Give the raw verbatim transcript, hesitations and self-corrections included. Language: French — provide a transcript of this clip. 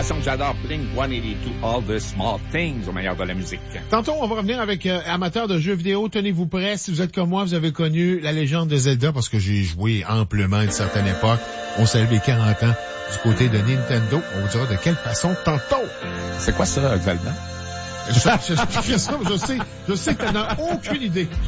l'émission que j'adore, Blink cent quatre-vingt-deux, All the Small Things, au meilleur de la musique. Tantôt, on va revenir avec euh, amateurs de jeux vidéo. Tenez-vous prêts. Si vous êtes comme moi, vous avez connu la légende de Zelda parce que j'ai joué amplement à une certaine époque. On salue les quarante ans du côté de Nintendo. On vous dira de quelle façon tantôt. C'est quoi ça, Zelda? Je, je, je, je sais, je sais que t'en as aucune idée.